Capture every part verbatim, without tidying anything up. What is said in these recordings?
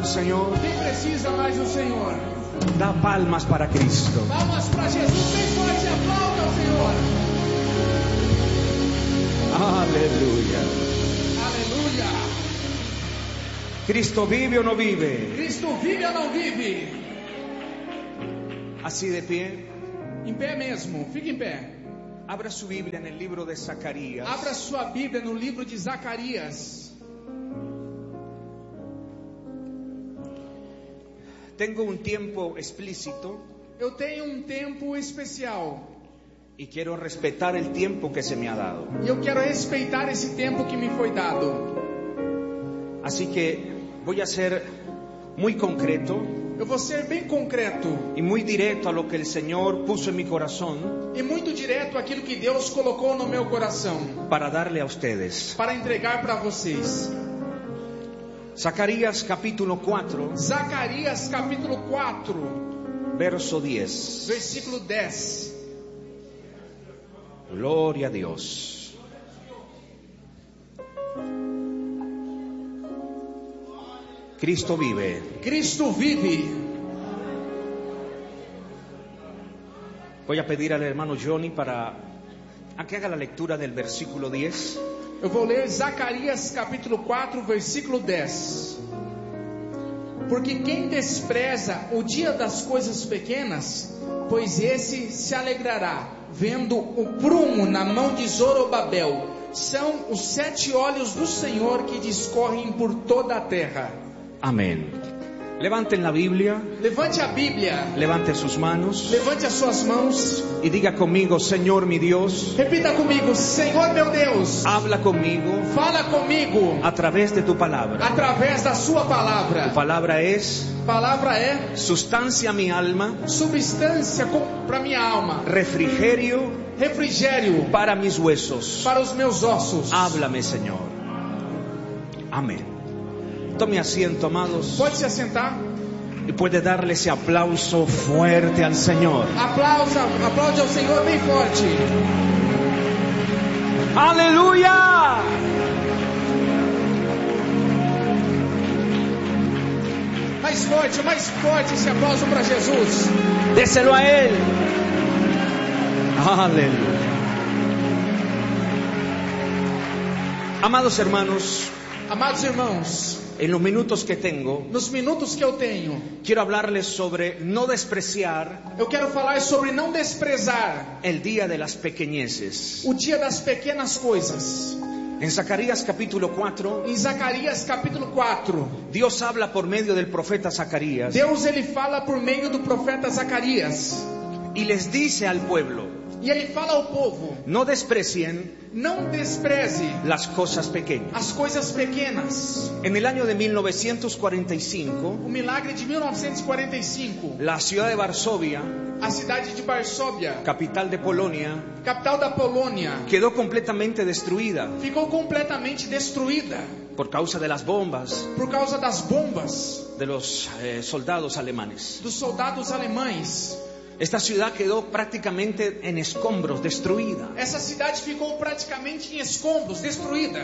do Senhor? Quem precisa mais do Senhor? Dá palmas para Cristo. Palmas para Jesus, bem forte, aplauda ao Senhor. Aleluya. Aleluia. Cristo vive o no vive? Cristo vive ou não vive? Así de pie. Em pé mesmo, fique em pé. Abra su Biblia en el libro de Zacarías. Abra sua Bíblia no livro de Zacarias. Tengo un tiempo explícito Eu tenho um tempo especial y quiero respetar el tiempo que se me ha dado. e eu quero respeitar esse tempo que me foi dado. Así que voy a ser muy concreto Eu vou ser bem concreto y muy directo a lo que el Señor puso en mi corazón e muito direto aquilo que Deus colocou no meu coração para darle a ustedes. para entregar para vocês. Zacarías capítulo cuatro, Zacarias capítulo quatro, verso diez. versículo dez. Gloria a Dios. Cristo vive. Cristo vive. Voy a pedir al hermano Johnny para a que haga la lectura del versículo diez. Eu vou ler Zacarias capítulo quatro, versículo dez. Porque quem despreza o dia das coisas pequenas, pois esse se alegrará, vendo o prumo na mão de Zorobabel. São os sete olhos do Senhor que discorrem por toda a terra. Amén. Levanten la Biblia, Levante a Bíblia, levante sus manos levante as suas mãos, y diga conmigo: Señor mi Dios, repita comigo: Senhor meu Deus, habla conmigo fala comigo a través de tu palabra. através da sua Tu palavra. palabra es Palavra é sustancia a mi alma, substância para minha alma, refrigerio refrigério para mis huesos. para os meus ossos. Háblame, Señor. Amén. Tome asiento, amados, Pode se assentar. y puede darle ese aplauso fuerte al Señor. Aplausa, aplaude ao Senhor bem forte. ¡Aleluya! Mais forte, mais forte esse aplauso para Jesus. Déselo a Él. Aleluya. Amados hermanos, Amados irmãos, en los minutos que tengo, nos minutos que eu tenho, quiero hablarles sobre no despreciar eu quero falar sobre não desprezar el día de las pequeñeces. o dia das pequenas coisas. En Zacarías capítulo cuatro, Em Zacarias capítulo quatro, Dios habla por medio del profeta Zacarías Deus ele fala por meio do profeta Zacarias. y les dice al pueblo: E ele fala ao povo: no desprecien não despreze las cosas pequeñas. as coisas pequenas. En el año de mil novecientos cuarenta y cinco, O milagre de mil novecentos e quarenta e cinco, la ciudad de Varsovia, a cidade de Varsóvia, capital de Polonia, capital da Polônia, quedó completamente destruida ficou completamente destruída por causa de las bombas por causa das bombas de los eh, soldados alemanes. dos soldados alemães. Esta ciudad quedó prácticamente en escombros, destruida. Essa cidade ficou praticamente em escombros, destruída.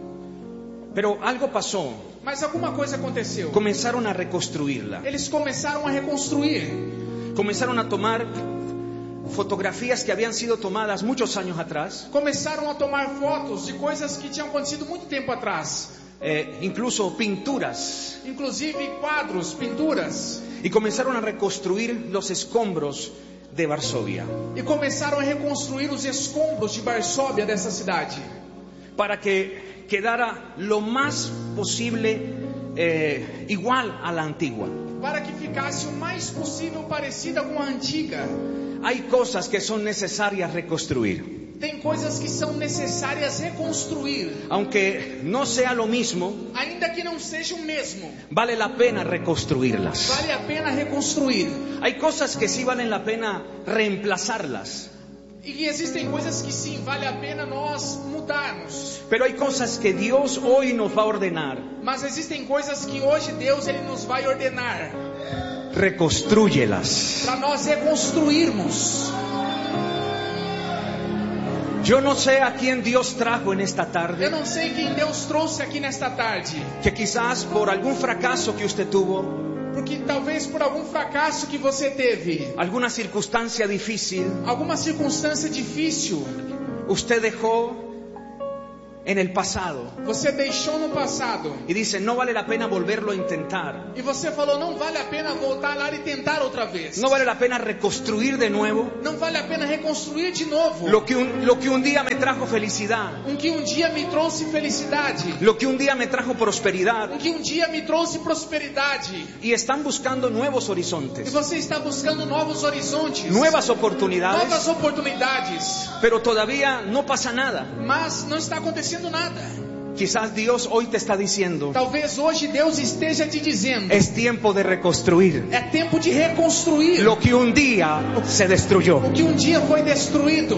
Pero algo pasó. Mas alguma coisa aconteceu. Comenzaron a reconstruirla. Eles começaram a reconstruir. Comenzaron a tomar fotografías que habían sido tomadas muchos años atrás. Começaram a tomar fotos de coisas que tinham acontecido muito tempo atrás. Eh, incluso pinturas. Inclusive quadros, pinturas. Y comenzaron a reconstruir los escombros de Varsovia. E começaram a reconstruir os escombros de Varsóvia, dessa cidade. Para que quedara lo más posible eh, igual a la antigua. Para que ficasse o mais possível parecida com a antiga. Hay cosas que son necesarias reconstruir. Tem coisas que são necessárias reconstruir. Aunque no sea lo mismo, Ainda que não seja o mesmo, vale la pena reconstruirlas. vale a pena reconstruir. Hay cosas que sí valen la pena reemplazarlas. E existem coisas que sim, vale a pena nós mudarmos. Pero hay cosas que Dios hoy nos va a ordenar. Mas existem coisas que hoje Deus ele nos vai ordenar Reconstrúyelas. para nós reconstruirmos. Yo no sé a quién Dios trajo en esta Eu tarde, não sei quem Deus trouxe aqui nesta tarde, que quizás por algún fracaso que usted tuvo, porque talvez por algum fracasso que você teve, alguna circunstancia difícil, alguma circunstância difícil, usted dejó en el pasado você deixou no passado y dice, no vale la pena volverlo a intentar, e você falou, não vale a pena voltar lá e tentar outra vez, no vale la pena reconstruir de nuevo não vale a pena reconstruir de novo lo que un, lo que un día me trajo felicidad, o que um dia me trouxe felicidade, lo que un día me trajo prosperidad, o que um dia me trouxe prosperidade, y están buscando nuevos e horizontes, você está buscando novos horizontes, nuevas oportunidades, novas oportunidades, pero todavía no pasa nada. mas não está acontecendo nada. Quizás Dios hoy te está diciendo, Talvez hoje Deus esteja te dizendo, es tiempo de reconstruir é tempo de reconstruir lo que un día se destruyó. o que um dia foi destruído.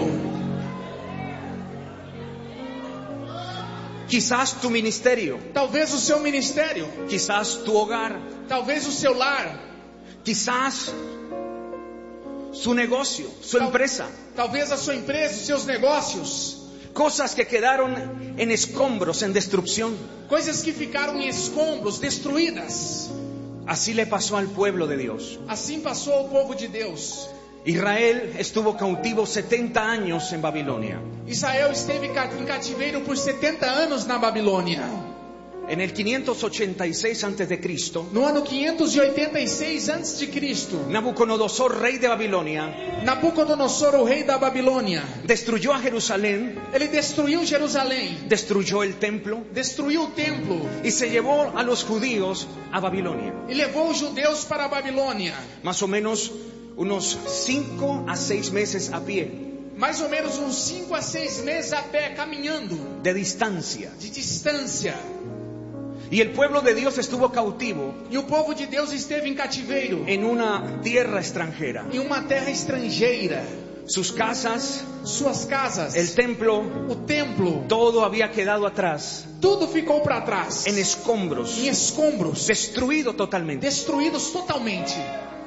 Quizás tu ministerio, Talvez o seu ministério, quizás tu hogar, talvez o seu lar, quizás su negocio, su Tal- empresa, talvez a sua empresa, os seus negócios, cosas que quedaron en escombros, en destrucción. coisas que ficaram em escombros, destruídas. Así le pasó al pueblo de Dios. Assim passou ao povo de Deus. Israel estuvo cautivo setenta años en Babilonia. Israel esteve ca- em cativeiro por setenta anos na Babilônia. En el quinientos ochenta y seis antes de Cristo, No ano quinhentos e oitenta e seis antes de Cristo, Nabucodonosor, rey de Babilonia, Nabucodonosor, o rei da Babilônia, destruyó a Jerusalén, ele destruiu Jerusalém, destruyó el templo destruiu o templo y se llevó a los judíos a Babilonia. e levou os judeus para a Babilônia. Más o menos unos cinco a seis meses a pie Mais ou menos uns cinco a seis meses a pé, caminhando, de distancia. de distância. Y el pueblo de Dios estuvo cautivo E o povo de Deus esteve em cativeiro, en una tierra extranjera. em uma terra estrangeira. Sus casas, Suas casas, el templo, o templo, todo había quedado atrás, tudo ficou para trás, en escombros, em escombros, destruido totalmente. destruídos totalmente.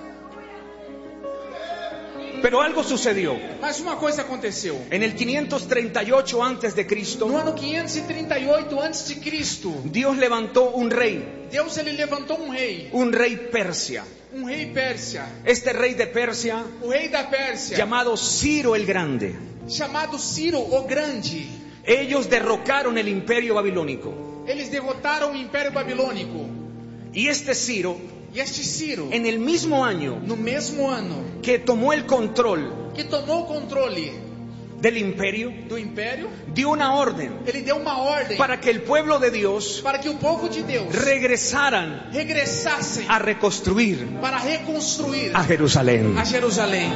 Pero algo sucedió. Mas uma coisa aconteceu. En el quinientos treinta y ocho antes de No Cristo, ano quinhentos e trinta e oito antes de Cristo, Dios levantó un rey, Deus ele levantou um rei, un rey persia. um rei Pérsia, Este rey de Persia, o rei da Pérsia, llamado Ciro el Grande. chamado Ciro o Grande. Ellos derrocaron el imperio babilónico. Eles derrotaram o Império Babilônico. Y este Ciro, E este Ciro, en el mismo año no mesmo ano que tomó el control que tomou o controle del imperio, do império, dio una orden ele deu uma ordem para que el pueblo de Dios para que o povo de Deus regresaran regressassem a reconstruir para reconstruir a Jerusalén. a Jerusalém.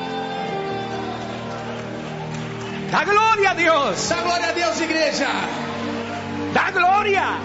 ¡Da gloria a Dios! Dá glória a Deus, igreja! ¡Da gloria!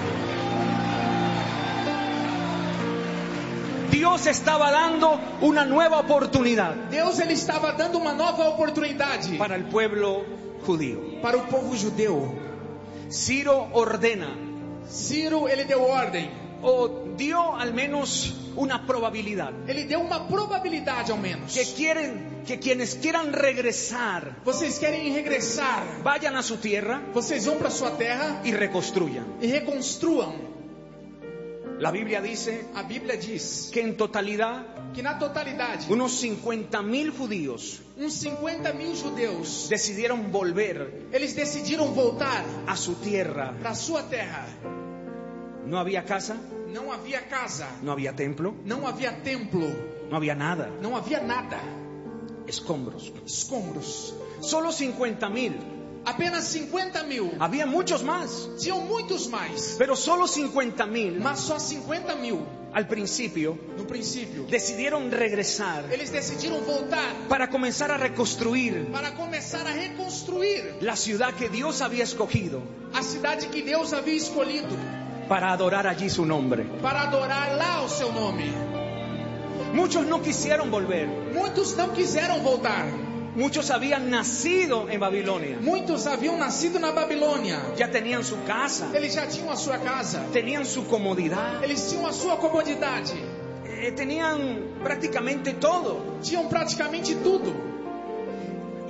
Dios estaba dando una nueva oportunidad Deus ele estava dando uma nova oportunidade para el pueblo judío. para o povo judeu. Ciro ordena, Ciro ele deu ordem, o dio al menos una probabilidad, ele deu uma probabilidade ao menos. que quieren, que quienes quieran regresar Vocês querem regressar, vayan a su tierra vocês vão para sua terra y reconstruyan. e reconstruam. La Biblia dice A Bíblia diz que en totalidad que na totalidade unos cincuenta mil judíos uns cinquenta mil judeus decidieron volver eles decidiram voltar a su tierra. para sua terra. No había casa, Não havia casa, no había templo, não havia templo, no había nada, não havia nada. escombros. Escombros. Solo cincuenta mil. Apenas cinquenta mil. Había muchos más, Tinham muitos mais, pero solo cincuenta mil mas só cinquenta mil. al principio No princípio, decidieron regresar eles decidiram voltar para comenzar a reconstruir para começar a reconstruir la ciudad que Dios había escogido a cidade que Deus havia escolhido para adorar allí su nombre. para adorar lá o seu nome. Muchos no quisieron volver. Muitos não quiseram voltar. Muchos habían nacido en Babilonia. Muitos haviam nascido na Babilônia. Ya tenían su casa, Eles já tinham a sua casa. tenían su comodidad, Eles tinham a sua comodidade. eh, tenían prácticamente todo. Tinham praticamente tudo.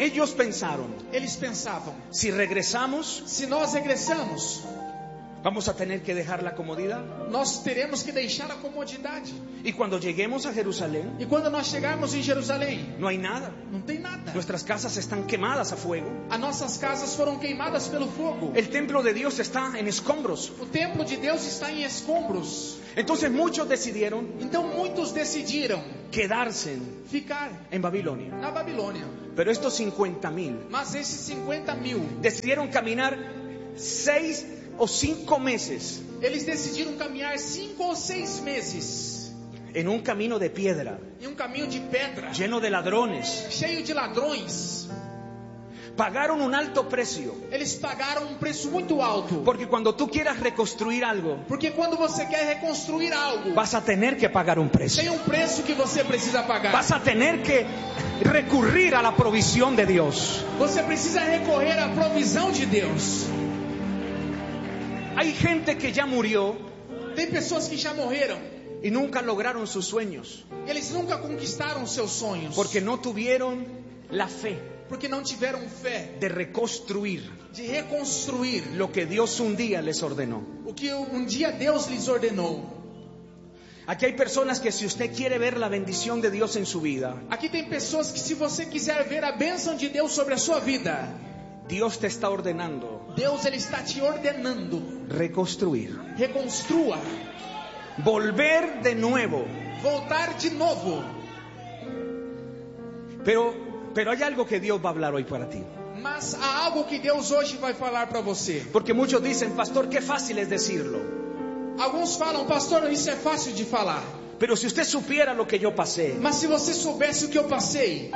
Ellos pensaron, Eles pensavam: si regresamos, se nós regressamos, vamos a tener que dejar la comodidad. nós teremos que deixar a comodidade. Y cuando lleguemos a Jerusalén, E quando nós chegarmos em Jerusalém, no hay nada. não tem nada. Nuestras casas están quemadas a fuego. As nossas casas foram queimadas pelo fogo. El templo de Dios está en escombros. O templo de Deus está em escombros. Entonces muchos decidieron Então muitos decidiram quedarse ficar en Babilonia. na Babilônia. Pero estos cincuenta mil Mas esses cinquenta mil, decidieron caminar seis o cinco meses eles decidiram caminhar cinco ou seis meses en un camino de piedra, em um caminho de pedra, lleno de ladrones. cheio de ladrões. Pagaron un alto precio. Eles pagaram um preço muito alto. Porque cuando tú quieras reconstruir algo, Porque quando você quer reconstruir algo, vas a tener que pagar un precio. tem um preço que você precisa pagar. Vas a tener que recurrir a la provisión de Dios. Você precisa recorrer à provisão de Deus. Hay gente que ya murió Tem pessoas que já morreram. y nunca lograron sus sueños Eles nunca conquistaram seus sonhos. porque no tuvieron la fe Porque não tiveram fé de reconstruir de reconstruir lo que Dios un día les ordenó. o que um dia Deus lhes ordenou. Aquí hay personas que si usted quiere ver la bendición de Dios en su vida, Aqui tem pessoas que, se você quiser ver a bênção de Deus sobre a sua vida, Dios te está ordenando Deus ele está te ordenando: reconstruir, reconstrua, volver de nuevo. voltar de novo. Pero, pero hay algo que Dios va a hablar hoy para ti. Mas há algo que Deus hoje vai falar para você. Porque muchos dicen, pastor, qué fácil es decirlo. Alguns falam: pastor, isso é fácil de falar. Pero si usted supiera lo que yo pasé. Mas se você soubesse o que eu passei.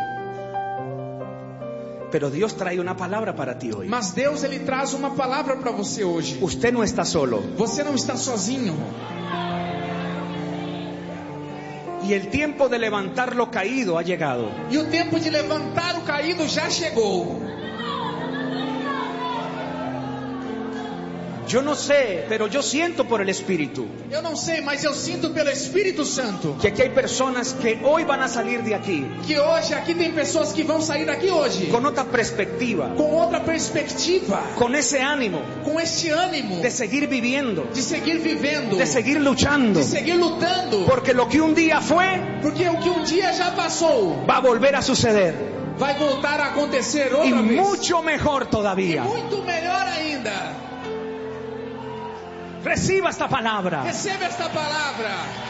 Pero Dios trae una palabra para ti hoy. Mas Deus ele traz uma palavra para você hoje. Usted no está solo. Você não está sozinho. Y el tiempo de levantar lo caído ha llegado. E o tempo de levantar o caído já chegou. Yo no sé, pero yo siento por el Espíritu Eu não sei, mas eu sinto pelo Espírito Santo que aquí hay personas que hoy van a salir de aquí que hoje aqui tem pessoas que vão sair daqui hoje con otra perspectiva, com outra perspectiva, con ese ánimo com este ânimo de seguir viviendo, de seguir vivendo, de seguir luchando, de seguir lutando, porque lo que un día fue porque o que um dia já passou va a volver a suceder vai voltar a acontecer y outra vez. mucho mejor E todavía. muito melhor ainda. Reciba esta palabra. Receba esta palavra.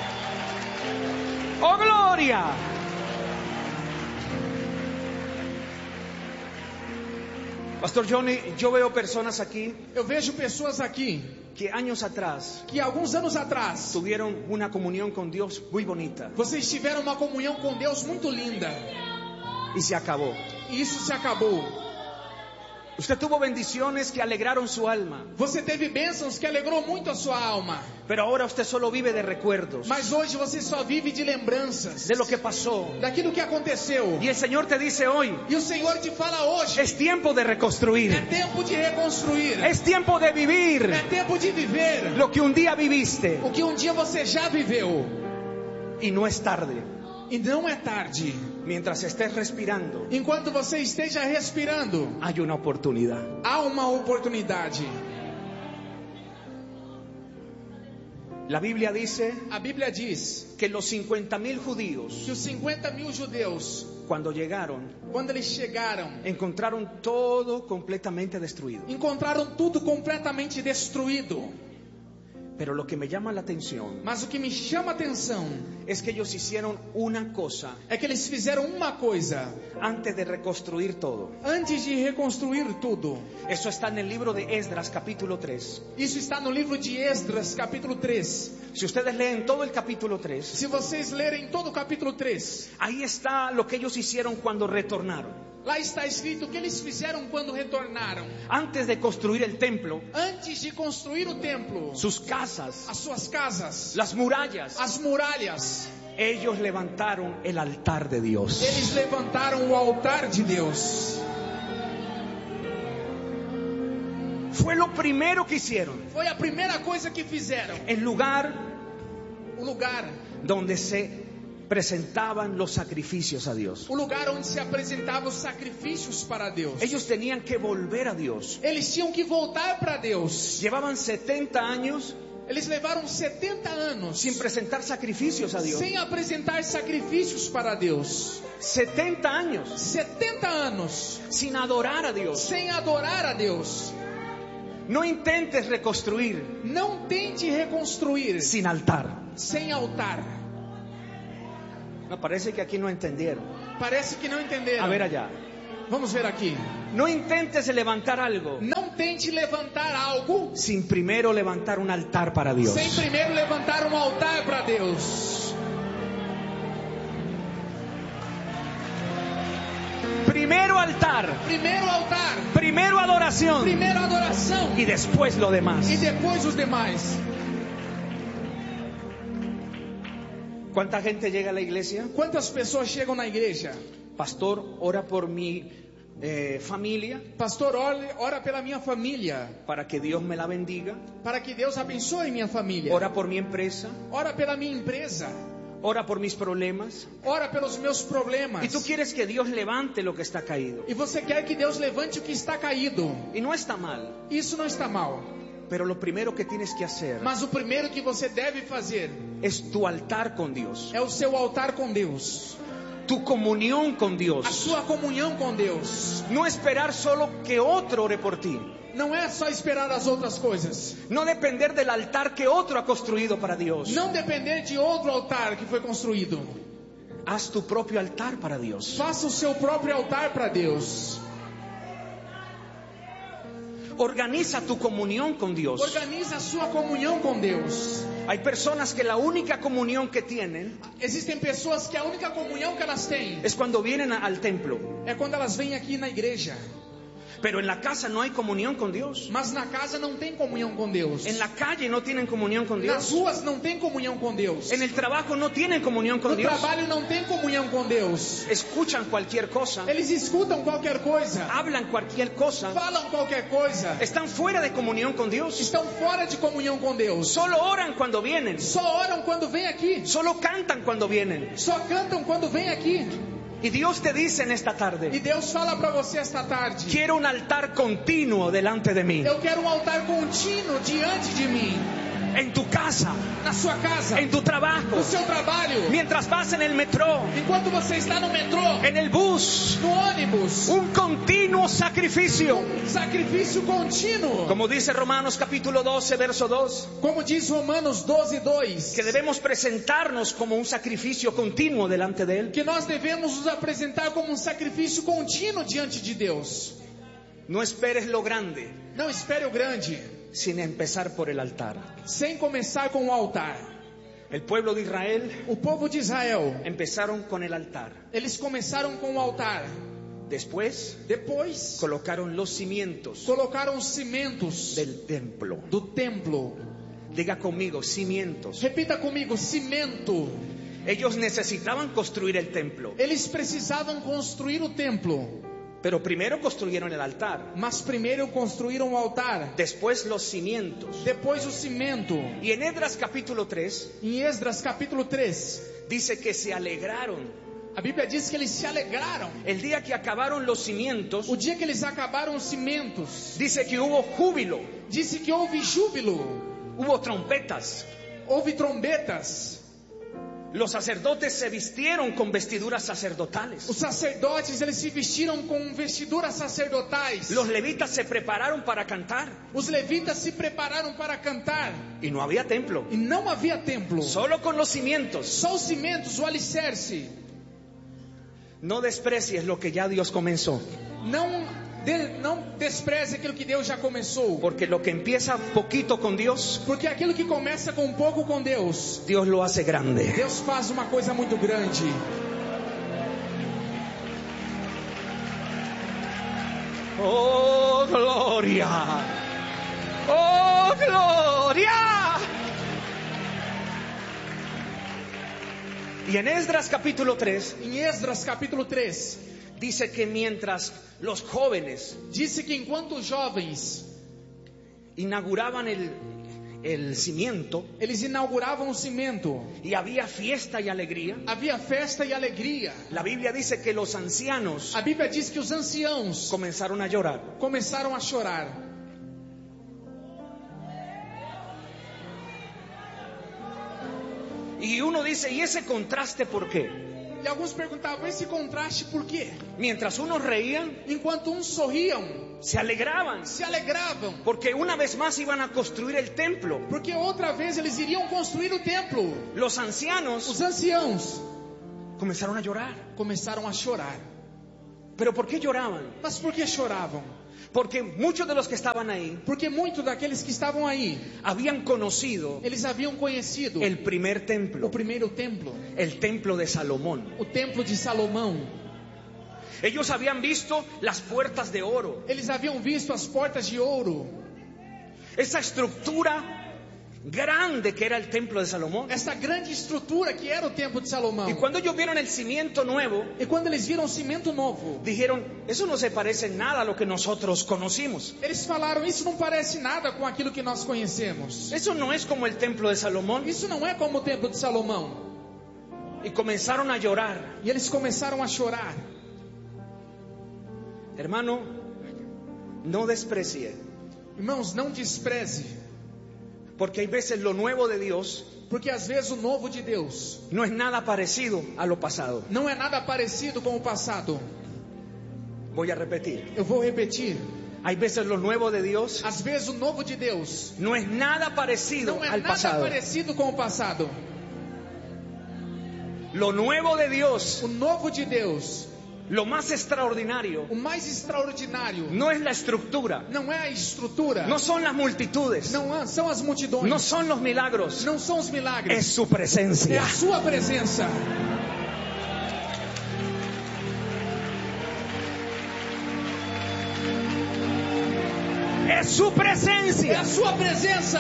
¡Oh, gloria! Pastor Johnny, yo veo personas aquí Eu vejo pessoas aqui que años atrás que alguns anos atrás tuvieron una comunión con Dios muy bonita vocês tiveram uma comunhão com Deus muito linda y se acabó. e isso se acabou. Usted tuvo bendiciones que alegraron su alma, Você teve bênçãos que alegrou muito a sua alma, pero ahora usted solo vive de recuerdos mas hoje você só vive de lembranças de lo que pasó. daquilo que aconteceu. Y el Señor te dice hoy, E o Senhor te fala hoje: es tiempo de é reconstruir, tempo de reconstruir, es tiempo de é vivir tempo de viver lo que un día viviste o que um dia você já viveu. y no es tarde. E não é tarde. Mientras estés respirando, Enquanto você esteja respirando, hay una oportunidad. há uma oportunidade. La Biblia dice A Bíblia diz que los cincuenta mil judíos, que os cinquenta mil judeus, cuando llegaron, quando eles chegaram, encontraron todo completamente destruido. encontraram tudo completamente destruído. Pero lo que me llama la atención Mas o que me chama a atenção es que ellos hicieron una cosa é que eles fizeram uma coisa antes de reconstruir todo. antes de reconstruir tudo. Eso está en el libro de Esdras, capítulo tres. Isso está no livro de Esdras, capítulo três. Si ustedes leen todo el capítulo tres, Se vocês lerem todo o capítulo três, ahí está lo que ellos hicieron cuando retornaron. lá está escrito o que eles fizeram quando retornaram. Antes de construir el templo, Antes de construir o templo, sus casas, as suas casas, las murallas, as muralhas, ellos levantaron el altar de Dios. eles levantaram o altar de Deus. Fue lo primero que hicieron. Foi a primeira coisa que fizeram. El lugar O lugar donde se presentaban los sacrificios a Dios. O lugar onde se apresentavam os sacrifícios para Deus. Ellos tenían que volver a Dios. Eles tinham que voltar para Deus. Llevaban setenta años Eles levaram setenta anos sin presentar sacrificios a Dios. sem apresentar sacrifícios para Deus. setenta años setenta anos sin adorar a Dios. sem adorar a Deus. No intentes reconstruir Não tente reconstruir sin altar. sem altar. Me parece que aquí no entendieron. Parece que não entenderam. A ver allá. Vamos ver aqui. No intentes levantar algo Não tente levantar algo sin primero levantar un altar para Dios. sem primeiro levantar um altar para Deus. Primero altar, Primeiro altar, primero adoración primeiro adoração y después lo demás. e depois os demais. ¿Cuánta gente llega a la iglesia? Quantas pessoas chegam na igreja? Pastor, ora por mi eh, familia Pastor, ora, ora pela minha família, para que Dios me la bendiga. para que Deus abençoe minha família. Ora por mi empresa. Ora pela minha empresa. Ora por mis problemas. Ora pelos meus problemas. Y tú quieres que Dios levante lo que está caído. E você quer que Deus levante o que está caído. Y no está mal. Isso não está mal. Pero lo primero que tienes que hacer Mas o primeiro que você deve fazer es tu altar con Dios. é o seu altar com Deus. Tu comunión con A Dios. sua comunhão com Deus. No esperar solo que otro ore por ti. Não é só esperar as outras coisas. No depender del altar que otro ha construido para Dios. Não depender de outro altar que foi construído. Haz tu propio altar para Dios. Faça o seu próprio altar para Deus. Organiza tu comunión con Dios. Organiza a sua comunhão com Deus. Hay personas que la única comunión que tienen Existem pessoas que a única comunhão que elas têm es cuando vienen a- al templo. é quando elas vêm aqui na igreja. Pero en la casa no hay comunión con Dios. Mas na casa não tem comunhão com Deus. En la calle no tienen comunión con Nas Dios. ruas não tem comunhão com Deus. En el trabajo no tienen comunión con No Dios. trabalho não tem comunhão com Deus. Escuchan cualquier cosa. Eles escutam qualquer coisa. Hablan cualquier cosa. Falam qualquer coisa. Están fuera de comunión con Dios. Estão fora de comunhão com Deus. Solo oran cuando vienen. Só oram quando vêm aqui. Solo cantan cuando vienen. Só cantam quando vêm aqui. Y Dios te dice en esta E tarde: Deus fala para você esta tarde: quiero un altar continuo delante de mí. eu quero um altar contínuo diante de mim. En tu casa, Na sua casa. en tu trabajo, No seu trabalho. mientras vas en el metro, Enquanto você está no metrô. en el bus, No ônibus. un continuo sacrificio. Sacrifício contínuo. Como dice Romanos capítulo doce, verso dos, Como diz Romanos doze, dois. que debemos presentarnos como un sacrificio continuo delante de Él. Que nós devemos nos apresentar como um sacrifício contínuo diante de Deus. No esperes lo grande Não espere o grande sin empezar por el altar. sem começar com o altar. El pueblo de Israel O povo de Israel, empezaron con el altar. eles começaram com o altar. Después Depois, colocaron los cimientos colocaram os cimentos del templo. do templo. Diga conmigo, cimientos. Repita comigo, cimento. Ellos necesitaban construir el templo, Eles precisavam construir o templo. pero primero construyeron el altar, Mas primeiro construíram o altar. después los cimientos. Depois o cimento. Y en Esdras capítulo tres Em Esdras capítulo três, dice que se alegraron a Bíblia diz que eles se alegraram. el día que acabaron los cimientos. O dia que eles acabaram os cimentos, Dice que hubo júbilo, disse que houve júbilo, hubo trompetas. houve trombetas. Los sacerdotes se vistieron con vestiduras sacerdotales. Os sacerdotes, eles se vestiram com vestiduras sacerdotais. Los levitas se prepararon para cantar Os levitas se prepararam para cantar. y no había templo, E não havia templo. solo con los cimientos. Só os cimentos, o alicerce. No desprecies lo que ya Dios comenzó, Não, de, não despreze aquilo que Deus já começou. porque lo que empieza poquito con Dios, Porque aquilo que começa com pouco com Deus, Dios lo hace grande. Deus faz uma coisa muito grande. Oh, gloria. Oh, gloria. Y en Esdras capítulo tres Em Esdras capítulo três, dice que mientras los jóvenes disse que enquanto os jovens inauguraban el, el cimiento eles inauguravam o cimento. y había fiesta y alegría. Havia festa e alegria. La Biblia dice que los ancianos A Bíblia diz que os anciãos comenzaron a llorar. começaram a chorar. Y uno dice, ¿y ese contraste por qué? E alguns perguntavam, esse contraste por quê? Mientras unos reían, Enquanto uns sorriam, se alegraban, se alegravam, porque una vez más iban a construir el templo. porque outra vez eles iriam construir o templo. Los ancianos Os anciãos comenzaron a llorar. começaram a chorar. ¿Pero por qué lloraban? Mas por que choravam? Porque muchos de los que estaban ahí Porque muitos daqueles que estavam aí, habían conocido eles haviam conhecido el primer o templo, primeiro templo, el templo de Salomón. o templo de Salomão. Ellos habían visto las puertas de oro, Eles haviam visto as portas de ouro, esa estructura grande que era el templo de Salomón. essa grande estrutura que era o templo de Salomão. Y cuando ellos vieron el cimiento nuevo, E quando eles viram o cimento novo, dijeron, eso no se parece en nada a lo que nosotros conocimos. eles falaram, isso não parece nada com aquilo que nós conhecemos. Eso no es como el templo de Salomón. Isso não é como o templo de Salomão. Y comenzaron a llorar. E eles começaram a chorar. Hermano, no desprecie, Irmãos, não despreze, porque hay veces lo nuevo de Dios porque às vezes o novo de Deus no es nada parecido a lo pasado. não é nada parecido com o passado. Voy a repetir. Eu vou repetir. Hay veces lo nuevo de Dios Às vezes o novo de Deus no es nada parecido não é al nada pasado. parecido com o passado. Lo nuevo de Dios, O novo de Deus, lo más extraordinario, o mais extraordinário, no es la estructura, não é a estrutura, no son las multitudes, não há- são as multidões, no son los milagros, não são os milagres, es su é presencia. a sua presença. Es su É a presencia. sua presença.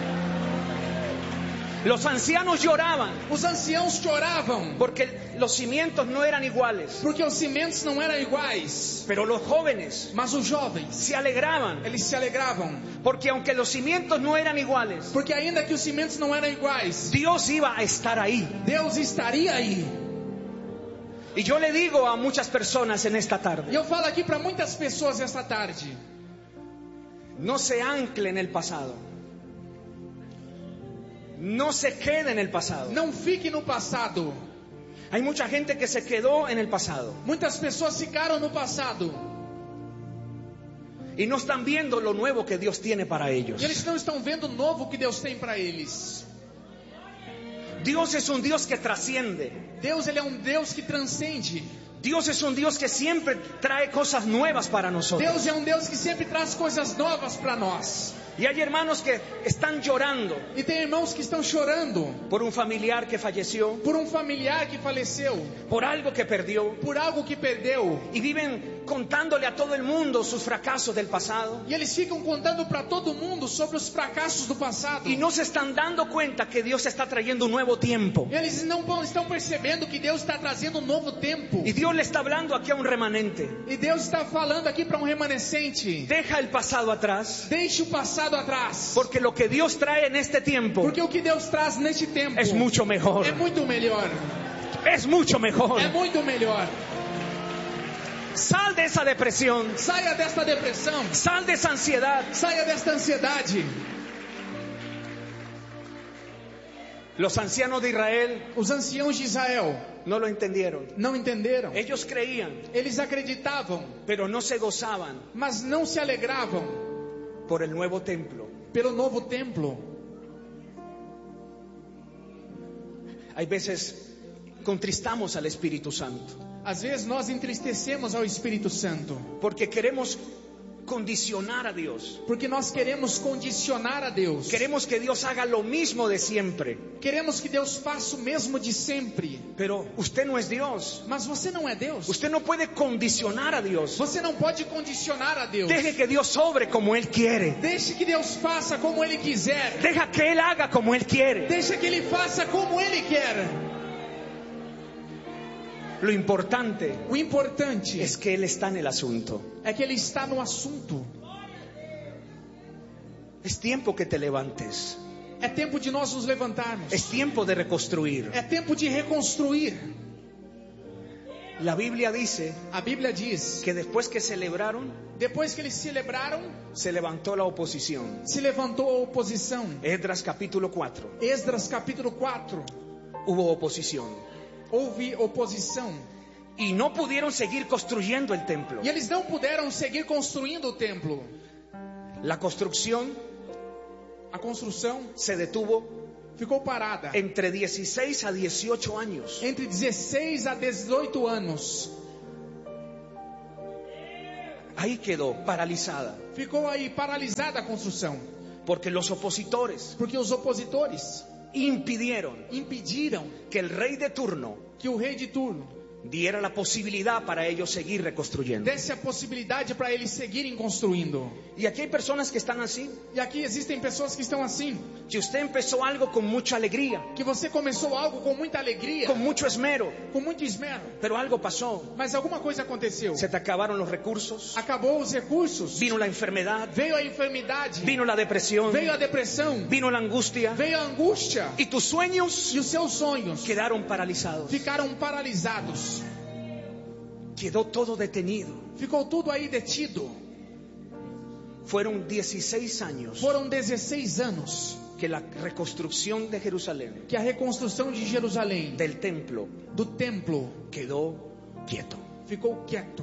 Los ancianos lloraban Os anciãos choravam, porque los cimientos no eran iguales, porque os cimentos não eram iguais. pero los jóvenes Mas os jovens, se alegraban eles se alegravam, porque aunque los cimientos no eran iguales, porque ainda que os cimentos não eram iguais, Dios iba a estar ahí. Deus estaria aí. Y yo le digo a muchas personas en esta tarde, E eu falo aqui para muitas pessoas esta tarde: no se ancle en el pasado, no se quede en el pasado. não fique no passado. Hay mucha gente que se quedó en el pasado Muitas pessoas ficaram no passado y no están viendo lo nuevo que Dios tiene para ellos. e eles não estão vendo o novo que Deus tem para eles. Dios es un Dios que trasciende. Deus, ele é um Deus que transcende. Dios es un Dios que siempre trae cosas nuevas para nosotros. Deus é um Deus que sempre traz coisas novas para nós. Y hay hermanos que están llorando E tem irmãos que estão chorando por un familiar que falleció, por um familiar que faleceu, por algo que perdió, por algo que perdeu. y viven contándole a todo el mundo sus fracasos del pasado, E eles ficam contando para todo mundo sobre os fracassos do passado. y no se están dando cuenta que Dios está trayendo un nuevo tiempo. E eles não estão percebendo que Deus está trazendo um novo tempo. Y Dios le está hablando aquí a un remanente. E Deus está falando aqui para um remanescente: Deja el pasado atrás, deixe o passado atrás, porque lo que Dios trae en este tiempo porque o que Deus traz neste tempo es mucho mejor. é muito melhor. Es mucho mejor. É muito melhor. Sal de esa depresión, Saia desta depressão, sal de esa ansiedad. saia desta ansiedade. Los ancianos de Israel Os anciãos de Israel no lo entendieron. não entenderam. Ellos creían, Eles acreditavam, pero no se gozaban mas não se alegravam por el nuevo templo. pelo novo templo. Hay veces contristamos al Espíritu Santo Às vezes nós entristecemos ao Espírito Santo, porque queremos condicionar a Dios. porque nós queremos condicionar a Deus. Queremos que Dios haga lo mismo de siempre. Queremos que Deus faça o mesmo de sempre. Pero usted no es Dios. Mas você não é Deus. Usted no puede condicionar a Dios. Você não pode condicionar a Deus. Deje que Dios obre como Él quiere. Deixe que Deus faça como Ele quiser. Deja que Él haga como Él quiere. Deixa que Ele faça como Ele quer. Lo importante O importante es que Él está en el asunto. é que Ele está no assunto. Es tiempo que te levantes. É tempo de nós nos levantarmos. Es tiempo de reconstruir. É tempo de reconstruir. La Biblia dice A Bíblia diz que después que celebraron, depois que eles celebraram, se levantó la oposición. se levantou a oposição. Esdras capítulo cuatro. Esdras capítulo quatro. Hubo oposición. Houve oposição. Y no pudieron seguir construyendo el templo. E eles não puderam seguir construindo o templo. La construcción A construção se detuvo ficou parada. entre dieciséis a dieciocho años. Entre dezesseis a dezoito anos. Ahí quedó paralizada. Ficou aí paralisada a construção. Porque los opositores Porque os opositores impidieron impediram que el rey de turno que o rei de turno diera la posibilidad para ellos seguir reconstruyendo. desse a possibilidade para eles seguirem construindo. Y aquí hay personas que están así. E aqui existem pessoas que estão assim. Si usted empezó algo con mucha alegría, Que você começou algo com muita alegria, con mucho esmero, com muito esmero, pero algo pasó. mas alguma coisa aconteceu. Se te acabaron los recursos, Acabou os recursos, vino la enfermedad, veio a enfermidade, vino la depresión, veio a depressão, vino la angustia, veio a angústia, y tus sueños e os seus sonhos quedaron paralizados. ficaram paralisados. Quedó todo detenido. Ficou tudo aí detido. Fueron dieciséis años Foram dezesseis anos que la reconstrucción de Jerusalén, que a reconstrução de Jerusalém, del templo, do templo, quedó quieto. ficou quieto.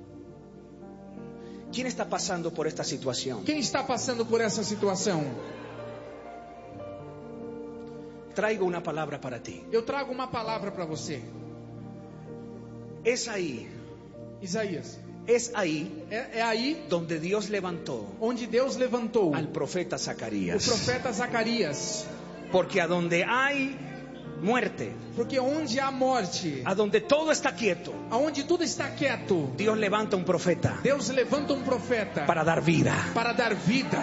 ¿Quién está pasando por esta situación? Quem está passando por essa situação? Traigo una palabra para ti. Eu trago uma palavra para você. Es ahí, Isaías, es ahí é, é aí donde Dios levantó onde Deus levantou al profeta o Zacarías. profeta Zacarias. Porque a donde hay muerte, Porque onde há morte, a donde todo está quieto, aonde tudo está quieto, Dios levanta un profeta Deus levanta um profeta para dar vida. para dar vida.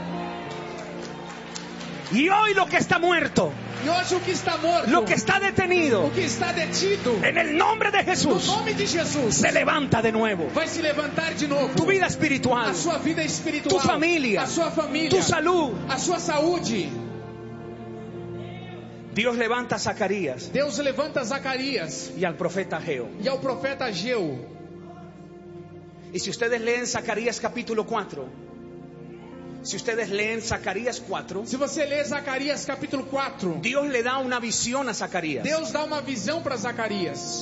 Y hoy lo que está muerto, E hoje o que está morto, lo que está detenido, o que está detido, en el nombre de no Jesús, nome de Jesus, se levanta de nuevo. vai se levantar de novo. Tu vida espiritual, A sua vida espiritual, tu familia, a sua família, tu salud. a sua saúde. Dios levanta a Zacarías Deus levanta Zacarias y al profeta Ageo. e ao profeta Ageu. Y si ustedes leen Zacarías capítulo cuatro, si ustedes leen Zacarías cuatro, Se você ler Zacarias capítulo quatro, Dios le da una visión a Zacarías. Deus dá uma visão para Zacarias.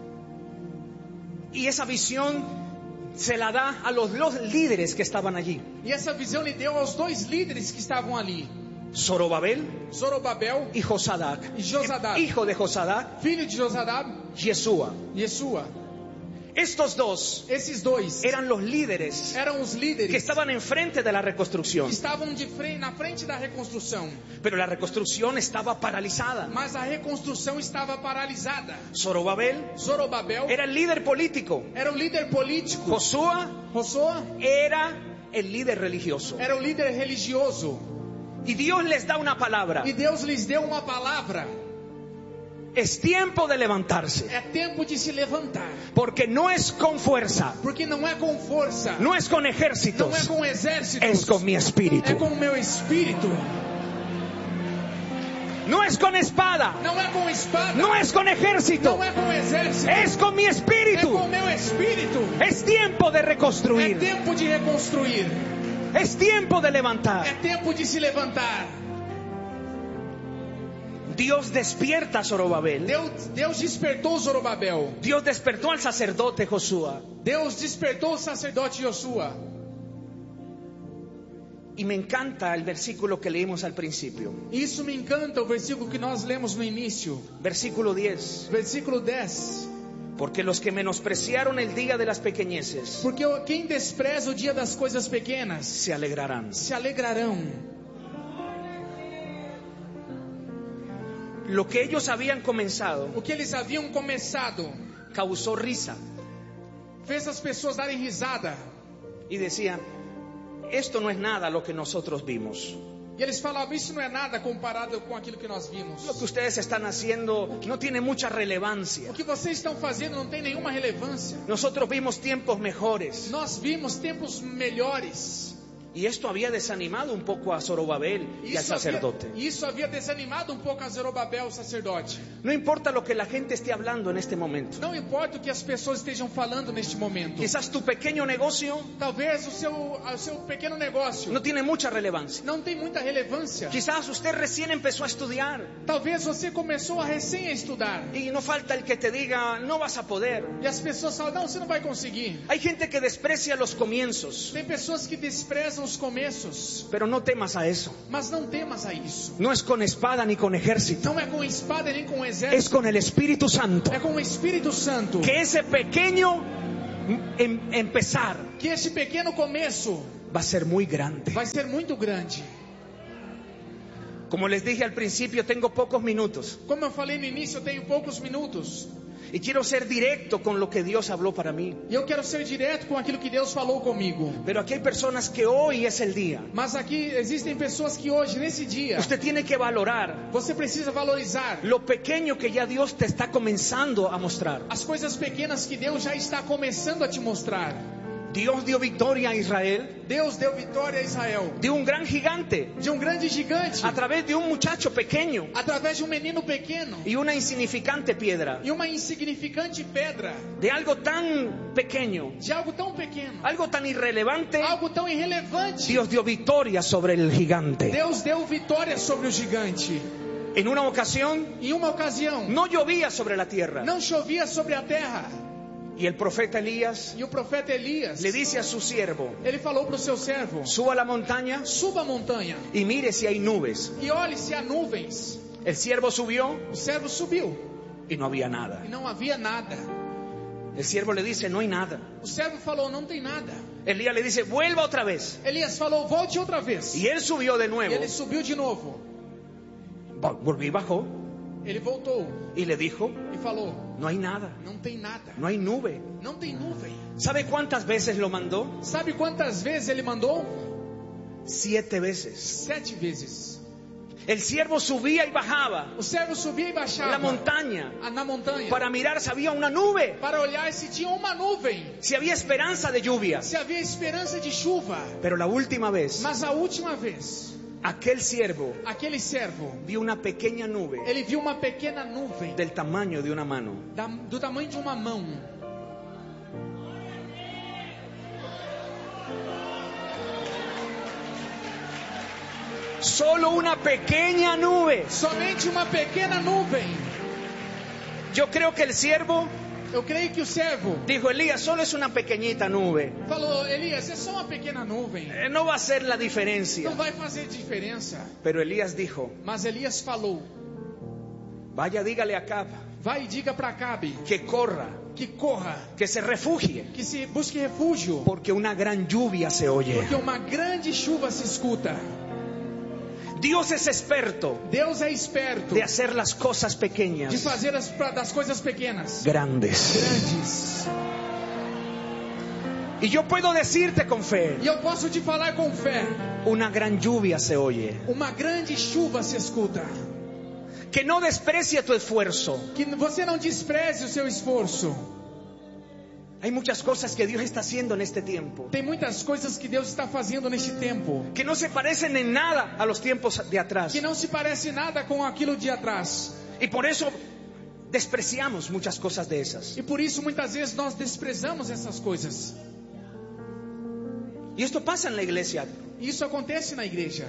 Y esa visión se la da a los, los líderes que estaban allí. E essa visão ele deu aos dois líderes que estavam ali, Zorobabel Zorobabel y Josadac, e Josadac, hijo de Josadac, filho de Josadab, Yeshua. Yeshua. Estos dos Esses dois eran los líderes eram os que líderes estaban enfrente de la reconstrucción. que estavam de frente, na frente da reconstrução. Pero la reconstrucción estaba paralizada. Mas a reconstrução estava paralisada. Zorobabel Zorobabel era el líder político. era o líder político. Josué Josué era el líder religioso. era o líder religioso. Y Dios les da una palabra. E Deus lhes deu uma palavra. Es tiempo de levantarse. É tempo de se levantar. Porque no es con fuerza, Porque não é com força, no es con não é ejércitos, com exércitos, es con mi é espíritu. com o meu espírito. No es con espada, Não é com espada, no es con ejército, não é com exército, es con mi é espíritu. com o meu espírito. Es tiempo de É reconstruir, tempo de reconstruir. es tiempo de levantar. É tempo de se levantar. Dios despierta a Zorobabel. Deus, Deus despertou Zorobabel. Dios despertó al sacerdote Josué. Deus despertou o sacerdote Josué. Y me encanta el versículo que leímos al principio. Isso me encanta, o versículo que nós lemos no início. Versículo diez. Versículo dez. Porque los que menospreciaron el día de las pequeñeces Porque quem despreza o dia das coisas pequenas se alegrarán. se alegrarão. Lo que ellos habían comenzado O que eles haviam começado causó risa. fez as pessoas darem risada. Y decían, esto no es nada lo que nosotros vimos. E eles falavam, isso não é nada comparado com aquilo que nós vimos. Lo que ustedes están haciendo no tiene mucha relevancia. O que vocês estão fazendo não tem nenhuma relevância. Nosotros vimos tiempos mejores. Nós vimos tempos melhores. Y esto había desanimado un poco a Zorobabel y al Isso havia, sacerdote. isso havia desanimado um pouco a Zorobabel, o sacerdote. No importa lo que la gente esté hablando en este momento. Não importa o que as pessoas estejam falando neste momento. Quizás tu pequeño negocio Talvez o seu, o seu pequeno negócio no tiene mucha relevancia. não tem muita relevância. Quizás usted recién empezó a estudiar Talvez você começou a recém a estudar. y no falta el que te diga, no vas a poder. E as pessoas falam, não, você não vai conseguir. Hay gente que desprecia los comienzos, Tem pessoas que desprezam os começos. pero no temas a eso. Mas não temas a isso. No es con espada ni con ejército, Não é com espada nem com es exército. con el Espíritu Santo. É com o Espírito Santo. Que ese pequeño em- empezar Que esse pequeno começo va a ser muy grande. vai ser muito grande. Como les dije al principio, tengo pocos minutos Como eu falei no início, eu tenho poucos minutos. y quiero ser directo con lo que Dios habló para mí. E eu quero ser direto com aquilo que Deus falou comigo. Pero aquí hay personas que hoy es el día. Mas aqui existem pessoas que hoje, nesse dia, Usted tiene que valorar você precisa valorizar lo pequeño que ya Dios te está comenzando a mostrar. as coisas pequenas que Deus já está começando a te mostrar. Dios dio victoria a Israel Deus deu vitória a Israel de un gran gigante de um grande gigante a través de un muchacho pequeño através de um menino pequeno y una insignificante piedra. e uma insignificante pedra, De algo tan pequeño, de algo tão pequeno, algo tan irrelevante, algo tão irrelevante. Dios dio victoria sobre el gigante. Deus deu vitória sobre o gigante. En una ocasión Em uma ocasião, no llovía sobre la tierra não chovia sobre a terra. y el profeta Elías E o profeta Elias, le dice a su siervo: ele falou para o seu servo: suba a la montaña suba a montanha y mire si hay nubes. e olhe se há nuvens. El siervo subió O servo subiu y no había nada. e não havia nada. El siervo le dice: no hay nada. O servo falou: não tem nada. Elías le dice: vuelva otra vez. Elias falou: volte outra vez. Y él subió de E nuevo. ele subiu de novo. Vol- Volvió y bajó Ele voltou y le dijo: e falou: no hay nada, não tem nada. no hay nube. Não tem nuvem. ¿Sabe cuántas veces lo mandó? Sabe quantas vezes ele mandou? Siete veces. Sete vezes. El siervo subía y bajaba O servo subia e baixava la montaña a- na montanha para mirar si había una nube, para olhar se tinha uma nuvem, si había esperanza de lluvia. se havia esperança de chuva. Pero la última vez, Mas a última vez, aquel siervo aquele servo, vio una pequeña nube ele viu uma pequena nuvem del tamaño de una mano. da, do tamanho de uma mão. Solo una pequeña nube. Somente uma pequena nuvem. Yo creo que el siervo Eu creio que o servo dijo: Elías, solo es una pequeñita nube. falou: Elias, é só uma pequena nuvem. Eh, No va a ser la diferencia. Não vai fazer diferença. Pero Elías dijo: Mas Elias falou: vaya, dígale a Acab vai e diga para Acabe que corra, que corra, que se refugie, que se busque refúgio, porque una gran lluvia se oye. porque uma grande chuva se escuta. Dios es experto Deus é esperto de hacer las cosas de pequeñas fazer as, pra- das coisas pequenas grandes. grandes. Y yo puedo decirte con fe, E eu posso te falar com fé: una gran lluvia se oye. uma grande chuva se escuta. Que no desprecie tu esfuerzo. Que você não despreze o seu esforço. Hay muchas cosas que Dios está haciendo en este tiempo Tem muitas coisas que Deus está fazendo neste tempo que no se parecen en nada a los tiempos de atrás. que não se parece nada com aquilo de atrás. Y por eso despreciamos muchas cosas de esas. E por isso muitas vezes nós desprezamos essas coisas. Y esto pasa en la iglesia. E isso acontece na igreja.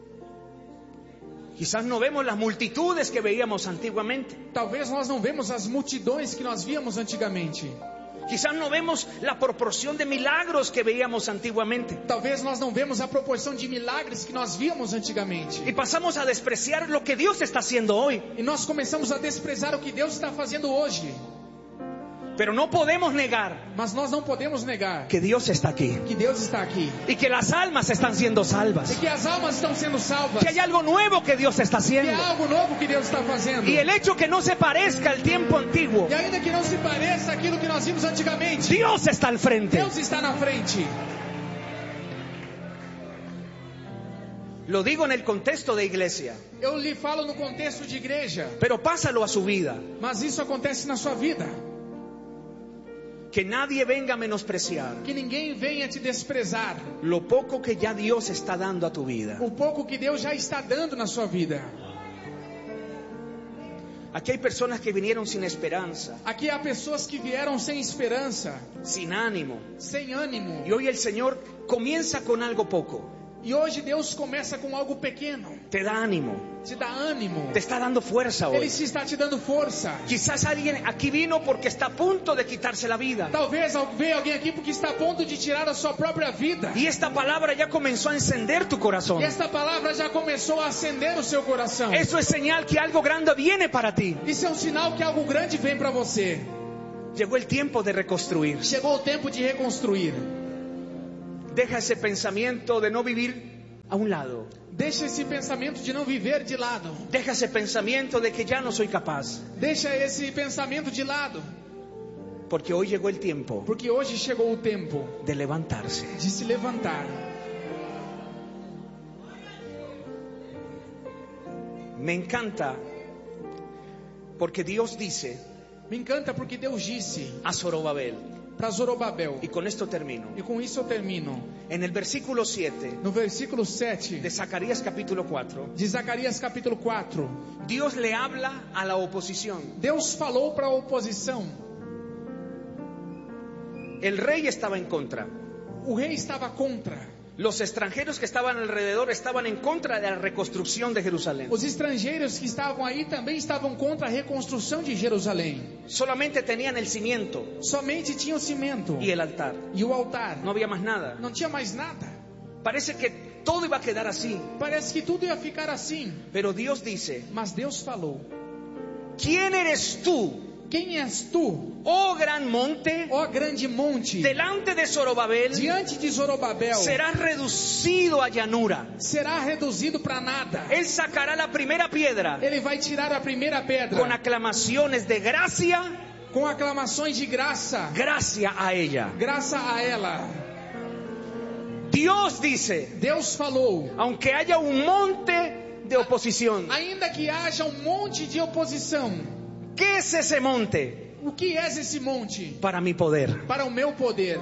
Quizás no vemos las multitudes que veíamos antiguamente. Talvez nós não vemos as multidões que nós víamos antigamente. Quizás no vemos la proporción de milagros que veíamos antiguamente. Talvez nós não vemos a proporção de milagres que nós víamos antigamente. Y pasamos a despreciar lo que Dios está haciendo hoy. E nós começamos a desprezar o que Deus está fazendo hoje. Pero no podemos negar Mas nós não podemos negar que Dios está aquí. que Deus está aqui. Y que las almas están siendo salvas. E que as almas estão sendo salvas. Que hay algo nuevo que Dios está Que haciendo. há algo novo que Deus está fazendo. Y el hecho que no se parezca al tiempo antiguo, E ainda que não se pareça aquilo que nós vimos antigamente, Dios está al frente. Deus está na frente. Lo digo en el contexto de iglesia, Eu lhe falo no contexto de igreja, pero pásalo a su vida. mas isso acontece na sua vida. Que nadie venga a menospreciar Que ninguém venha te desprezar lo poco que ya Dios está dando a tu vida. o pouco que Deus já está dando na sua vida. Aquí hay personas que vinieron sin esperanza, Aqui há pessoas que vieram sem esperança, sin ánimo. sem ânimo. Y hoy el Señor comienza con algo poco. E hoje Deus começa com algo pequeno, Te da ánimo, te dá ânimo. te está dando fuerza Ele hoy. se está te dando força. Quizás alguien aquí vino porque está a punto de quitarse la vida. Talvez veio alguém aqui porque está a ponto de tirar a sua própria vida. Y esta palabra ya comenzó a encender tu corazón. E esta palavra já começou a acender o seu coração. Eso es señal que algo grande viene para ti. Isso é um sinal que algo grande vem para você. Llegó el tiempo de reconstruir. Chegou o tempo de reconstruir. Deja ese pensamiento de no vivir a un lado. Deixa esse pensamento de não viver de lado. Deja ese pensamiento de que ya no soy capaz. Deixa esse pensamento de lado. Porque hoy llegó el tiempo Porque hoje chegou o tempo de levantarse. de se levantar. Me encanta porque Dios dice Me encanta porque Deus disse a Zorobabel, para Zorobabel. y con esto termino, E com isso eu termino. en el versículo siete No versículo sete de Zacarías capítulo cuatro, de Zacarias capítulo quatro. Dios le habla a la oposición. Deus falou para a oposição. El rey estaba en contra. O rei estava contra. Los extranjeros que estaban alrededor estaban en contra de la reconstrucción de Jerusalén. Os estrangeiros que estavam aí também estavam contra a reconstrução de Jerusalém. Solamente tenían el cimiento Somente tinha o cimento y el altar. e o altar. No había más nada. Não tinha mais nada. Parece que todo iba a quedar así. Parece que tudo ia ficar assim. Pero Dios dice, Mas Deus falou: ¿quién eres tú, Quem és tu, oh gran monte? ó grande monte? Delante de Zorobabel Diante de Zorobabel serás reducido a llanura. será reduzido para nada. Él sacará la primera piedra Ele vai tirar a primeira pedra con aclamaciones de gracia, com aclamações de graça. gracia a ella. Graça a ela. Dios dice, Deus falou: aunque haya un monte de oposición, ainda que haja um monte de oposição, ¿qué es ese monte? o que é esse monte? Para mi poder. Para o meu poder.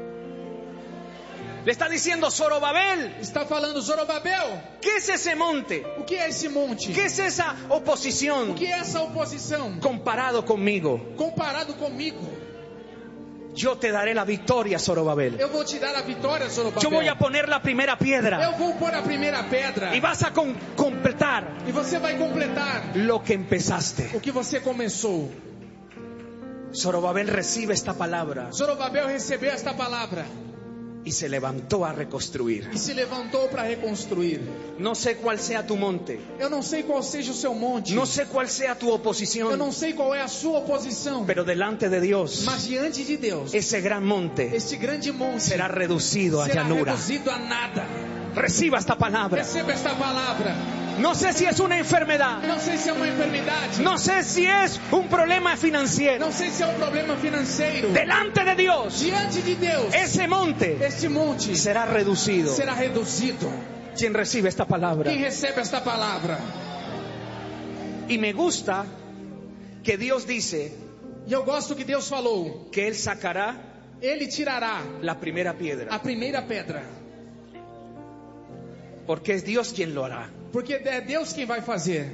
Le está diciendo Zorobabel, Está falando: Zorobabel, ¿qué es ese monte? o que é esse monte? ¿Qué es esa O oposición que é essa oposição? comparado conmigo? Comparado comigo, Yo te daré la victoria, Zorobabel. eu vou te dar a vitória, Zorobabel. Yo voy a poner la primera piedra Eu vou pôr a primeira pedra. y vas a con- completar E você vai completar lo que empezaste. o que você começou. Zorobabel recibe esta palabra Zorobabel recebeu esta palavra y se levantó a reconstruir. e se levantou para reconstruir. No sé cuál sea tu monte, Eu não sei qual seja o seu monte. no sé cuál sea tu Eu oposición, não sei qual é a sua oposição. pero delante de Dios, Mas diante de Deus, ese gran monte este grande monte será reducido a será llanura. reduzido a nada. Reciba esta palabra. Receba esta palavra. No sé si es una enfermedad, Não sei se é uma enfermidade. no sé si es un problema financiero. Não sei se é um problema financeiro. Delante de Dios, Diante de Deus, ese monte este monte será reducido. será reduzido. ¿Quién recibe esta palabra? Quem recebe esta palavra? Y me gusta que Dios dice E eu gosto que Deus falou: que Él sacará Ele tirará la primera piedra, a primeira pedra. porque es Dios quien lo hará. Porque é Deus quem vai fazer.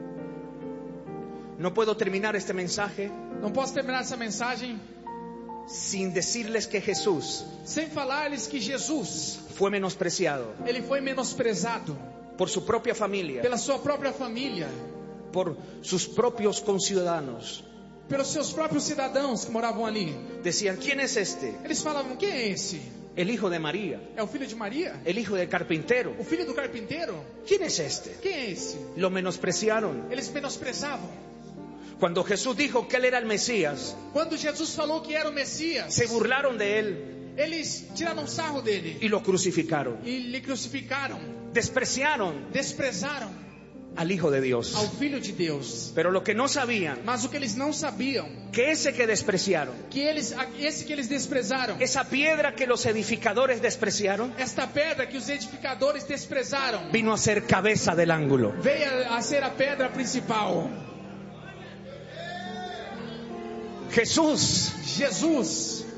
No puedo terminar este mensaje Não posso terminar essa mensagem sin decirles que Jesús sem falar-lhes que Jesus, fue menospreciado Ele foi menosprezado por su propia familia, pela sua própria família, por sus propios conciudadanos. pelos seus próprios cidadãos que moravam ali. Decían, ¿quién es este? Eles falavam: quem é esse? El hijo de María, É o filho de Maria? el hijo del carpintero. O filho do carpinteiro? ¿Quién es este? Quem é esse? Lo menospreciaron. Eles menosprezavam. Cuando Jesús dijo que Él era el Mesías, Quando Jesus falou que era o Messias, se burlaron de Él eles tiraram sarro dele y lo crucificaron. e lhe crucificaram, Despreciaron desprezaram al Hijo de Dios. ao Filho de Deus. Pero lo que no sabían, Mas o que eles não sabiam, que ese que despreciaron, que eles, esse que eles desprezaram, esa piedra que los edificadores despreciaron, esta pedra que os edificadores desprezaram, vino a ser cabeza del ángulo. veio a ser a pedra principal. Jesús Jesus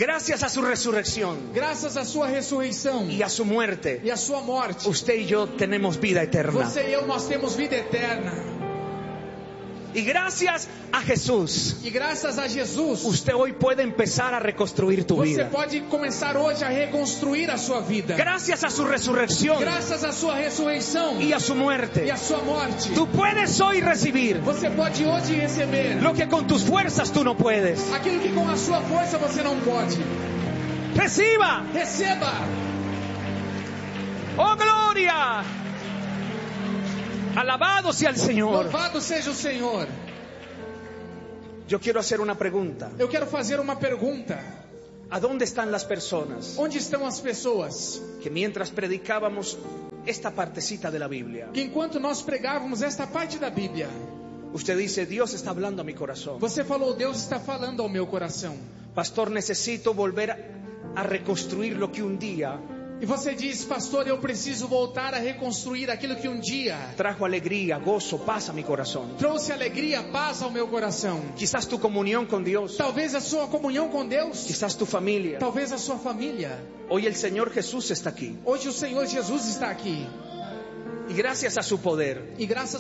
Gracias a su resurrección graças à sua ressurreição y a su muerte, e à sua morte, usted y yo tenemos vida eterna. você e eu, nós temos vida eterna. Y gracias a Jesús, E graças a Jesus, usted hoy puede empezar a reconstruir tu você vida. pode começar hoje a reconstruir a sua vida. Gracias a su resurrección Graças à sua ressurreição y a su muerte, e à sua morte, tú puedes hoy recibir você pode hoje receber lo que con tus fuerzas tú no puedes. aquilo que com a sua força você não pode. Reciba. Receba! Oh, gloria. Alabado sea el Señor. Louvado seja o Senhor. Yo quiero hacer una pregunta. Eu quero fazer uma pergunta. ¿A dónde están las personas Onde estão as pessoas que mientras predicábamos esta partecita de la Biblia, que enquanto nós pregávamos esta parte da Bíblia, usted dice, Dios está hablando a mi corazón? você falou, Deus está falando ao meu coração. Pastor, necesito volver a reconstruir lo que un día E você diz, pastor, eu preciso voltar a reconstruir aquilo que um dia trajo alegría, gozo, paz a mi corazón. trouxe alegria, paz ao meu coração. Quizás tu comunión con Dios, Talvez a sua comunhão com Deus, quizás tu familia. talvez a sua família. Hoy el Señor Jesús está aquí Hoje o Senhor Jesus está aqui. y gracias a su poder E graças